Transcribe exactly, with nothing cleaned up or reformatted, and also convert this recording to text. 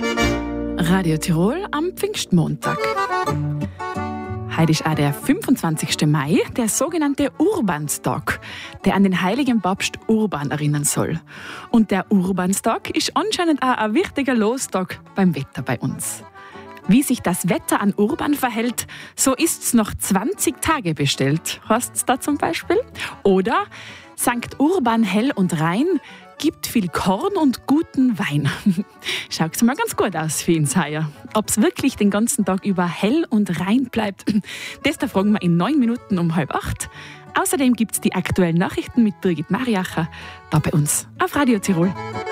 Radio Tirol am Pfingstmontag. Heute ist auch der fünfundzwanzigste Mai, der sogenannte Urbanstag, der an den heiligen Papst Urban erinnern soll. Und der Urbanstag ist anscheinend auch ein wichtiger Lostag beim Wetter bei uns. Wie sich das Wetter an Urban verhält, so ist's noch zwanzig Tage bestellt, heißt's da zum Beispiel. Oder Sankt Urban hell und rein, gibt viel Korn und guten Wein. Schaut's mal ganz gut aus für uns heuer. Ob's wirklich den ganzen Tag über hell und rein bleibt, das da fragen wir in neun Minuten um halb acht. Außerdem gibt's die aktuellen Nachrichten mit Birgit Mariacher da bei uns auf Radio Tirol.